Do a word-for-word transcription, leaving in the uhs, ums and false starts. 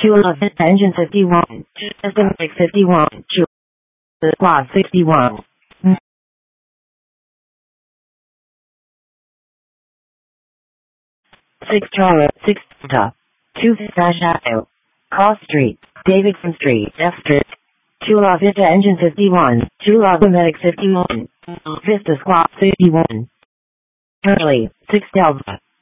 Chula Vista Engine fifty-one, Systematic fifty-one, Chula Squad sixty-one. six Charlie, six Delta, two Vista Cross Street, Davidson Street, F Street. Chula Vista Engine fifty-one, Chula Medic fifty-one, Vista Squad fifty-one. Charlie, six Delta.